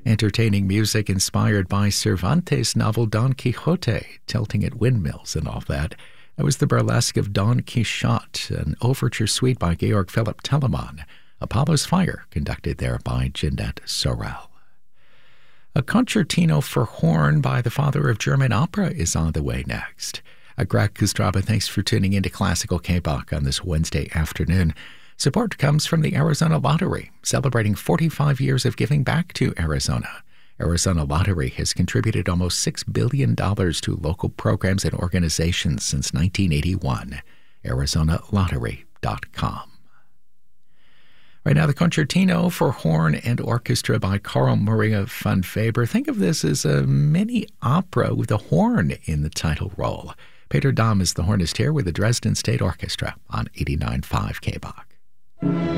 Entertaining music inspired by Cervantes' novel Don Quixote, tilting at windmills and all that. That was the burlesque of Don Quixote, an overture suite by Georg Philipp Telemann. Apollo's Fire, conducted there by Jeanette Sorel. A concertino for horn by the father of German opera is on the way next. Greg Kustraba, thanks for tuning into Classical K-Bach on this Wednesday afternoon. Support comes from the Arizona Lottery, celebrating 45 years of giving back to Arizona. Arizona Lottery has contributed almost $6 billion to local programs and organizations since 1981. ArizonaLottery.com. Right now, the Concertino for Horn and Orchestra by Carl Maria von Faber. Think of this as a mini opera with a horn in the title role. Peter Dahm is the hornist here with the Dresden State Orchestra on 89.5 K-Bach.